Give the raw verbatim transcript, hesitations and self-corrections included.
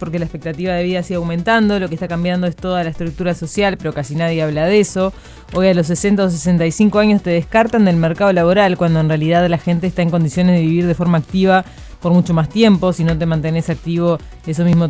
porque la expectativa de vida sigue aumentando, lo que está cambiando es toda la estructura social, pero casi nadie habla de eso. Hoy a los sesenta o sesenta y cinco años te descartan del mercado laboral, cuando en realidad la gente está en condiciones de vivir de forma activa por mucho más tiempo. Si no te mantenés activo, eso mismo